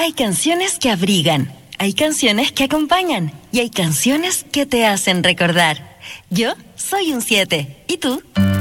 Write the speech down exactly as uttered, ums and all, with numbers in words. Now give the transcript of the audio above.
Hay canciones que abrigan, hay canciones que acompañan y hay canciones que te hacen recordar. Yo soy un siete. ¿Y tú?